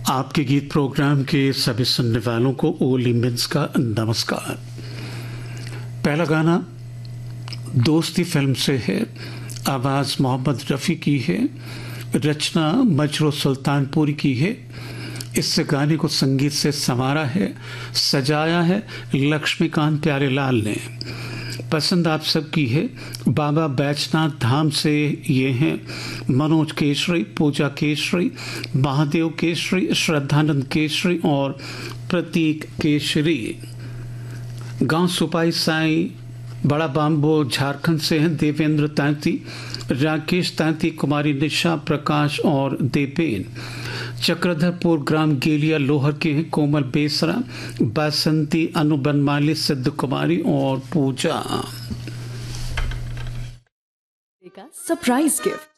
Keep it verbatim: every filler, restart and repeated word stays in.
आपके गीत प्रोग्राम के सभी सुनने वालों को ओली मिन्स का नमस्कार। पहला गाना दोस्ती फिल्म से है। आवाज़ मोहम्मद रफ़ी की है, रचना मजरू सुल्तानपुरी की है। इस गाने को संगीत से संवारा है, सजाया है लक्ष्मीकांत प्यारेलाल ने। पसंद आप सबकी है। बाबा बैजनाथ धाम से ये हैं मनोज केशरी, पूजा केशरी, महादेव केशरी, श्रद्धानंद केशरी और प्रतीक केशरी। गांव सुपाई साई बड़ा बाम्बो झारखंड से हैं देवेंद्र तांती, राकेश तांती, कुमारी निशा, प्रकाश और देवेन। चक्रधरपुर ग्राम गेलिया लोहर के हैं कोमल बेसरा, बासंती, अनु बनमाली, सिद्ध कुमारी और पूजा। Surprise gift